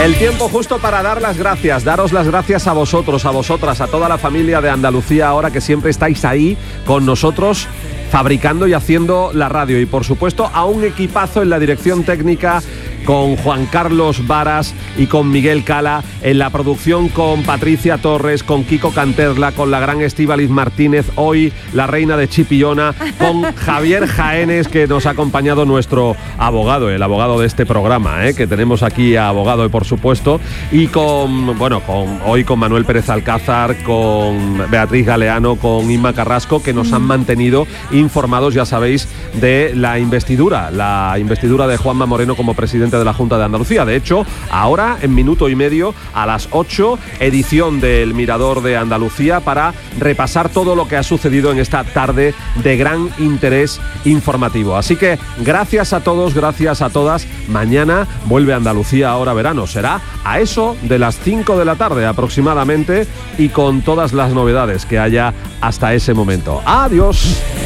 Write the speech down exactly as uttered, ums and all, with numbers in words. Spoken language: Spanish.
El tiempo justo para dar las gracias, daros las gracias a vosotros, a vosotras, a toda la familia de Andalucía ahora que siempre estáis ahí con nosotros fabricando y haciendo la radio. Y por supuesto a un equipazo en la dirección técnica con Juan Carlos Varas y con Miguel Cala, en la producción con Patricia Torres, con Kiko Canterla, con la gran Estíbaliz Martínez, hoy la reina de Chipillona, con Javier Jaénes, que nos ha acompañado nuestro abogado, el abogado de este programa, ¿eh? que tenemos aquí a abogado, por supuesto, y con, bueno, con hoy con Manuel Pérez Alcázar, con Beatriz Galeano, con Inma Carrasco, que nos han mantenido informados, ya sabéis, de la investidura, la investidura de Juanma Moreno como presidente de la Junta de Andalucía. De hecho, ahora en minuto y medio a las ocho, edición del Mirador de Andalucía para repasar todo lo que ha sucedido en esta tarde de gran interés informativo. Así que gracias a todos, gracias a todas. Mañana vuelve Andalucía Ahora Verano. Será a eso de las cinco de la tarde aproximadamente y con todas las novedades que haya hasta ese momento. Adiós.